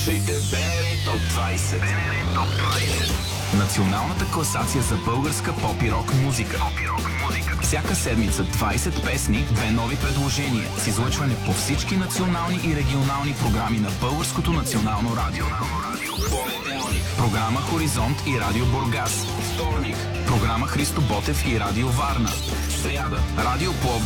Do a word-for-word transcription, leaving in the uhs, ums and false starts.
Националната класация за българска поп и рок музика. Всяка седмица двайсет песни, две нови предложения с излъчване по всички национални и регионални програми на Българското национално радио. Понеделник. Програма Хоризонт и Радио Бургас. Вторник. Програма Христо Ботев и Радио Варна. Сряда. Радио Пловдив